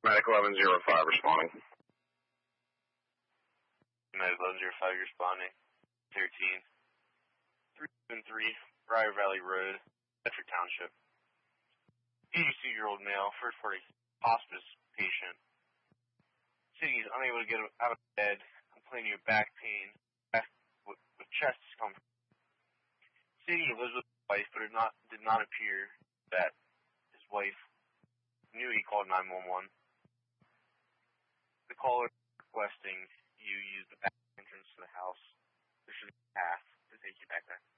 Medic 1105 responding. Medic 1105 responding. 13. 373 Briar Valley Road, Bedford Township. 82-year-old male, first party hospice patient. City is unable to get out of bed, complaining of back pain, with chest discomfort. City lives with his wife, but it did not appear that his wife knew he called 911. The caller is requesting you use the back entrance to the house. There should be a path to take you back there.